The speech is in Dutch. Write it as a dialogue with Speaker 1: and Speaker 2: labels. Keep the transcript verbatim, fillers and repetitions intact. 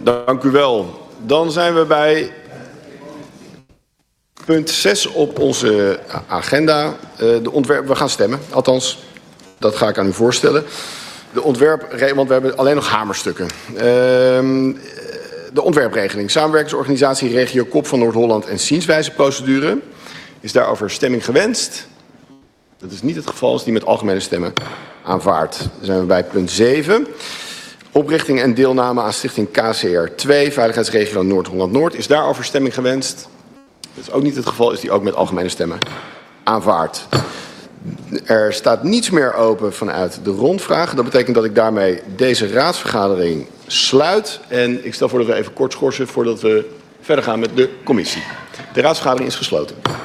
Speaker 1: Dank u wel. Dan zijn we bij punt zes op onze agenda. Uh, de ontwerp, we gaan stemmen, althans, dat ga ik aan u voorstellen. De ontwerp, want we hebben alleen nog hamerstukken. Uh, de ontwerpregeling, samenwerkingsorganisatie Regio Kop van Noord-Holland en zienswijzeprocedure. Is daarover stemming gewenst? Dat is niet het geval, is die met algemene stemmen aanvaard. Dan zijn we bij punt zeven. Oprichting en deelname aan stichting K C R twee, Veiligheidsregio Noord-Holland-Noord. Is daarover stemming gewenst? Dat is ook niet het geval, is die ook met algemene stemmen aanvaard. Er staat niets meer open vanuit de rondvraag. Dat betekent dat ik daarmee deze raadsvergadering sluit. En ik stel voor dat we even kort schorsen voordat we verder gaan met de commissie. De raadsvergadering is gesloten.